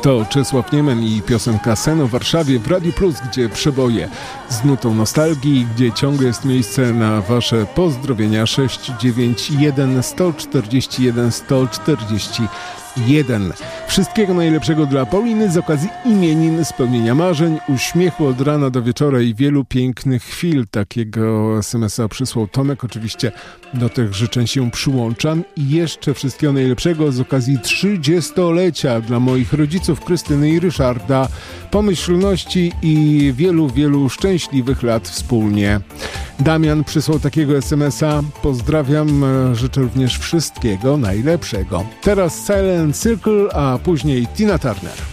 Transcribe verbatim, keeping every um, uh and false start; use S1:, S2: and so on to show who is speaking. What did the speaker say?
S1: To Czesław Niemen i piosenka Sen o Warszawie w Radiu Plus, gdzie przeboje z nutą nostalgii, gdzie ciągle jest miejsce na Wasze pozdrowienia. Sześć dziewięć jeden sto czterdzieści jeden sto czterdzieści jeden. Wszystkiego najlepszego dla Pauliny z okazji imienin, spełnienia marzeń, uśmiechu od rana do wieczora i wielu pięknych chwil. Takiego es em es a przysłał Tomek. Oczywiście do tych życzeń się przyłączam. I jeszcze wszystkiego najlepszego z okazji trzydziestolecia dla moich rodziców Krystyny i Ryszarda. Pomyślności i wielu, wielu szczęśliwych lat wspólnie. Damian przysłał takiego es em es a. Pozdrawiam, życzę również wszystkiego najlepszego. Teraz Silent Circle, a później Tina Turner.